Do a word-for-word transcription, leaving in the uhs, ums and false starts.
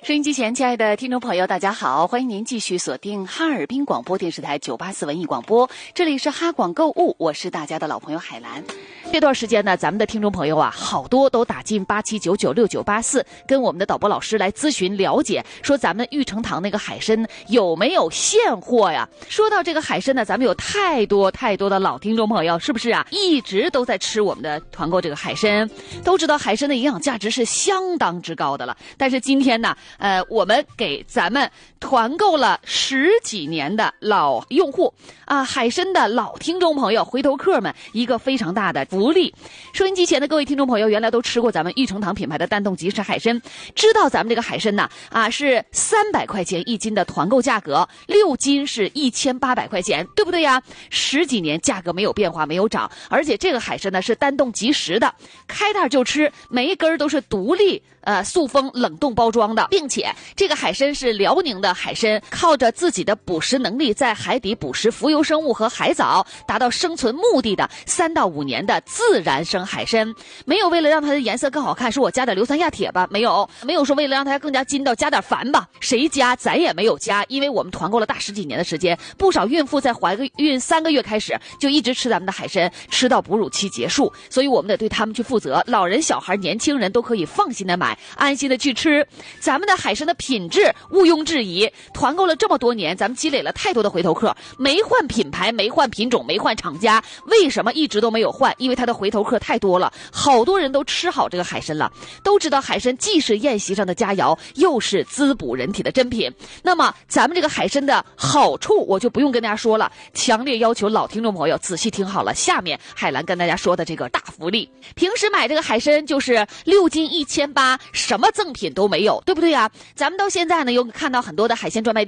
收音机前，亲爱的听众朋友，大家好，欢迎您继续锁定哈尔滨广播电视台九八四文艺广播，这里是哈广购物，我是大家的老朋友海兰。这段时间呢，咱们的听众朋友啊，好多都打进八七九九六九八四，跟我们的导播老师来咨询了解，说咱们玉成堂那个海参有没有现货呀？说到这个海参呢，咱们有太多太多的老听众朋友，是不是啊？一直都在吃我们的团购这个海参，都知道海参的营养价值是相当之高的了。但是今天呢，呃，我们给咱们团购了十几年的老用户啊，海参的老听众朋友、回头客们一个非常大的福利。收音机前的各位听众朋友，原来都吃过咱们玉成堂品牌的丹冻即食海参，知道咱们这个海参呢啊是三百块钱一斤的团购价格，六斤是一千八百块钱，对不对呀？十几年价格没有变化，没有涨，而且这个海参呢是丹冻即食的，开袋就吃，每一根都是独立呃塑封冷冻包装的，并且这个海参是辽宁的海参，靠着自己的捕食能力，在海底捕食浮游生物和海藻，达到生存目的的三到五年的自然生海参。没有为了让它的颜色更好看，说我加点硫酸亚铁吧，没有，没有说为了让它更加筋道加点矾吧，谁加咱也没有加，因为我们团购了大十几年的时间，不少孕妇在怀孕三个月开始就一直吃咱们的海参，吃到哺乳期结束，所以我们得对他们去负责，老人、小孩、年轻人都可以放心的买，安心的去吃。咱们的海参的品质毋庸置疑，团购了这么多年，咱们积累了太多的回头客，没换品牌，没换品种，没换厂家，为什么一直都没有换？因为它的回头客太多了，好多人都吃好这个海参了，都知道海参既是宴席上的佳肴，又是滋补人体的珍品。那么咱们这个海参的好处我就不用跟大家说了，强烈要求老听众朋友仔细听好了，下面海兰跟大家说的这个大福利。平时买这个海参就是六斤一千八，什么赠品都没有，对不对啊？咱们到现在呢又看到很多的海鲜专卖